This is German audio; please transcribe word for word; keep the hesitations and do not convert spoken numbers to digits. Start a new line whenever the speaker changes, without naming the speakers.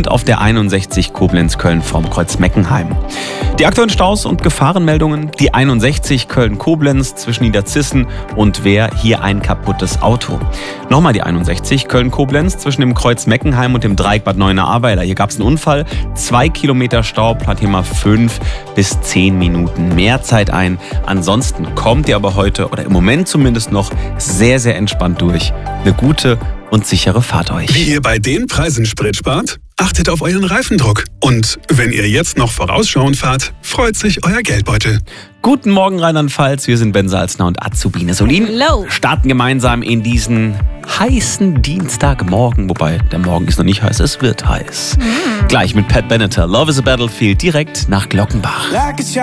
und auf der einundsechzig Koblenz-Köln vorm Kreuz Meckenheim. Die aktuellen Staus und Gefahrenmeldungen: die einundsechzig Köln-Koblenz zwischen Niederzissen und Wehr, hier ein kaputtes Auto. Nochmal die einundsechzig Köln-Koblenz zwischen dem Kreuz Meckenheim und dem Dreieck Bad Neuenahr-Ahrweiler. Hier gab es einen Unfall, zwei Kilometer Stau, plant hier mal fünf bis zehn Minuten mehr Zeit ein. Ansonsten kommt ihr aber heute oder im Moment zumindest noch sehr, sehr entspannt durch. Eine gute und sichere Fahrt euch.
Wie ihr bei den Preisen Sprit spart? Achtet auf euren Reifendruck. Und wenn ihr jetzt noch vorausschauend fahrt, freut sich euer Geldbeutel.
Guten Morgen Rheinland-Pfalz, wir sind Ben Salzner und Azubine Solin.
Hello.
Starten gemeinsam in diesen heißen Dienstagmorgen, wobei der Morgen ist noch nicht heiß, es wird heiß. Mm. Gleich mit Pat Benatar, Love is a Battlefield, direkt nach Glockenbach.